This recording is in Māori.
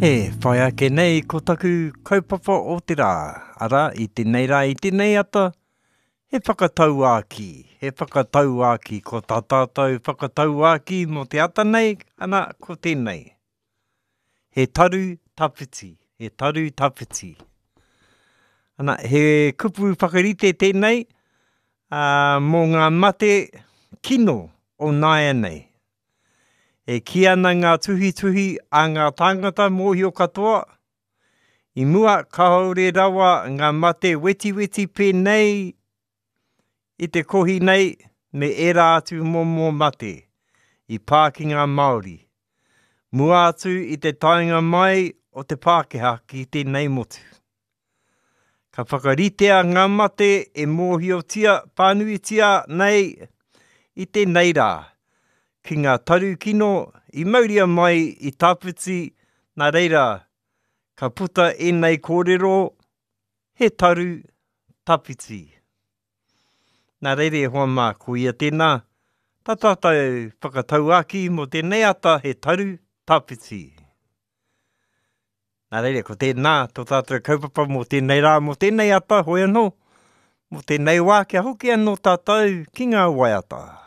He whai ake nei ko taku kaupapa o te rā. Ara, i tēnei rā, i tēnei ata, he whakatau āki. He whakatau āki ko tā tātou whakatau āki mo te ata nei, ana ko tēnei. He taru tapiti, he taru tapiti. Ana, he kupu whakarite tēnei mō ngā mate kino o Naia nei. E ki ana ngā tuhi a ngā tāngata mōhio katoa. I mua ka haure rawa ngā mate weti pēnei i te kohi nei me era atu mō mate i Pākinga Māori. Mua atu i te tainga mai o te Pākehā ki tēnei motu. Ka whakaritea ngā mate e mōhio tia, pānuitia nei i tēnei rā. Ki ngā taru kino i mauria mai i tāpiti, nā reira, ka puta e nei kōrero, he taru tapiti. Nā reire hoa mā, ko ia tēnā, tā tātou whakatau aki mo tēnei ata he taru tapiti. Nā reire, ko tēnā, tō tātou kaupapa mo tēnei rā, mo tēnei ata, hoi anō, mo tēnei wā kia hoki anō tātou ki ngā waiata.